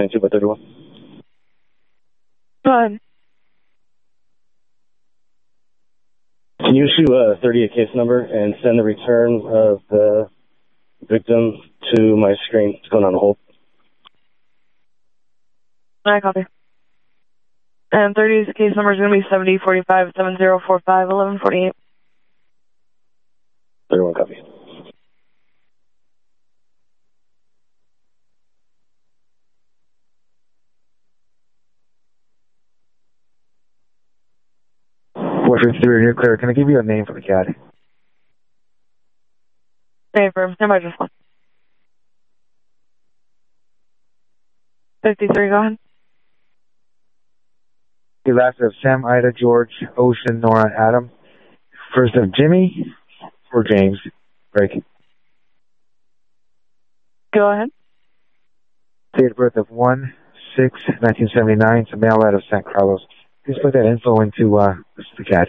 22 by 31. Go ahead. Can you issue a 38 case number and send the return of the victim to my screen? It's going on hold. I copy. And 30 case number is going to be 7045 7045 1148. 31 copy. Western 3, you're clear. Can I give you a name for the CAD? Hey, firm. Stand by just one. 53, go ahead. The last of Sam, Ida, George, Ocean, Nora, Adam. First of Jimmy or James. Break. Go ahead. Date of birth of 1/6/1979. It's a male out of San Carlos. Please put that info into the CAD.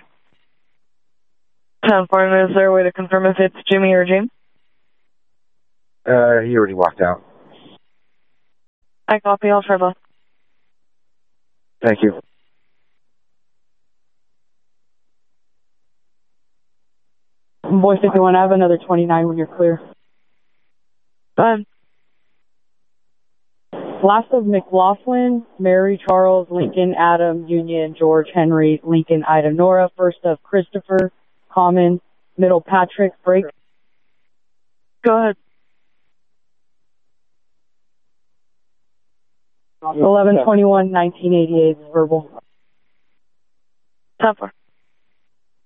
10-4, is there a way to confirm if it's Jimmy or James? He already walked out. I copy. I'll try both. Thank you. Boy 51, I have another 29 when you're clear. Go ahead. Last of McLaughlin, Mary, Charles, Lincoln, Adam, Union, George, Henry, Lincoln, Ida, Nora. First of Christopher, Common, middle Patrick, break. Go ahead. 11/21/1988 verbal. 10-4.